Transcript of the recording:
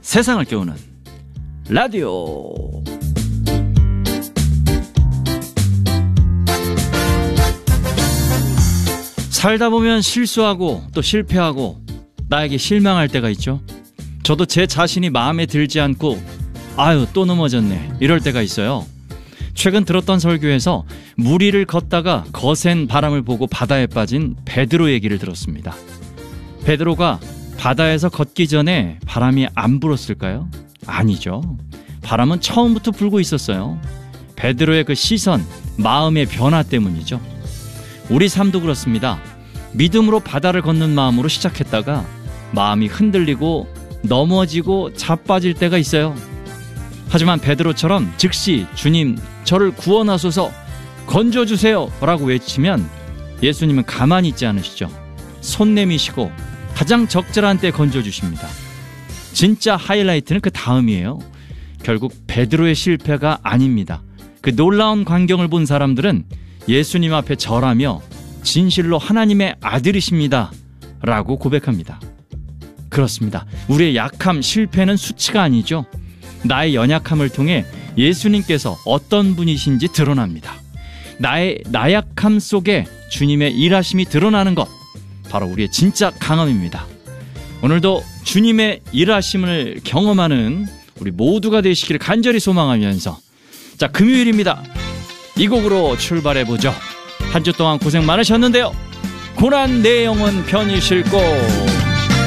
세상을 깨우는 라디오. 살다 보면 실수하고 또 실패하고 나에게 실망할 때가 있죠. 저도 제 자신이 마음에 들지 않고 아유 또 넘어졌네 이럴 때가 있어요. 최근 들었던 설교에서 무리를 걷다가 거센 바람을 보고 바다에 빠진 베드로 얘기를 들었습니다. 베드로가 바다에서 걷기 전에 바람이 안 불었을까요? 아니죠. 바람은 처음부터 불고 있었어요. 베드로의 그 시선, 마음의 변화 때문이죠. 우리 삶도 그렇습니다. 믿음으로 바다를 걷는 마음으로 시작했다가 마음이 흔들리고 넘어지고 자빠질 때가 있어요. 하지만 베드로처럼 즉시 주님 저를 구원하소서 건져주세요 라고 외치면 예수님은 가만히 있지 않으시죠. 손 내미시고 가장 적절한 때 건져주십니다. 진짜 하이라이트는 그 다음이에요. 결국 베드로의 실패가 아닙니다. 그 놀라운 광경을 본 사람들은 예수님 앞에 절하며 진실로 하나님의 아들이십니다 라고 고백합니다. 그렇습니다. 우리의 약함, 실패는 수치가 아니죠. 나의 연약함을 통해 예수님께서 어떤 분이신지 드러납니다. 나의 나약함 속에 주님의 일하심이 드러나는 것, 바로 우리의 진짜 강함입니다. 오늘도 주님의 일하심을 경험하는 우리 모두가 되시기를 간절히 소망하면서, 자, 금요일입니다. 이 곡으로 출발해보죠. 한 주 동안 고생 많으셨는데요. 고난 내 영혼 편히 쉴고